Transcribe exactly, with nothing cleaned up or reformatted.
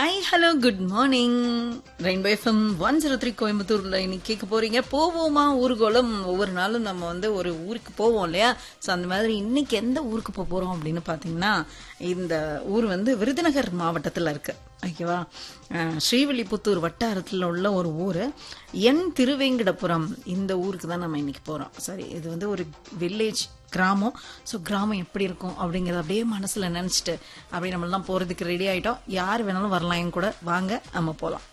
Hi hello good morning. Rainbow FM one zero three கோயம்புத்தூர்ல இன்னைக்கு கேட்க போறீங்க போவோமா ஊர்கோலம். ஒவ்வொரு நாளும் நம்ம வந்து ஒரு ஊருக்கு போவோம் இல்லையா? ஸோ அந்த மாதிரி இன்னைக்கு எந்த ஊருக்கு போக போறோம் அப்படின்னு பாத்தீங்கன்னா, இந்த ஊர் வந்து விருதுநகர் மாவட்டத்துல இருக்கு. ஓகேவா? ஸ்ரீவில்லிபுத்தூர் வட்டாரத்தில் உள்ள ஒரு ஊர் என் திருவேங்கடபுரம். இந்த ஊருக்கு தான் நம்ம இன்னைக்கு போறோம். சரி, இது வந்து ஒரு வில்லேஜ் கிராமம். ஸோ கிராமம் எப்படி இருக்கும் அப்படிங்கறத அப்படியே மனசுல நினைச்சிட்டு அப்படியே நம்மளாம் போறதுக்கு ரெடி ஆயிட்டோம். யார் வேணாலும் வரலாம், என் கூட வாங்க நம்ம போலாம்.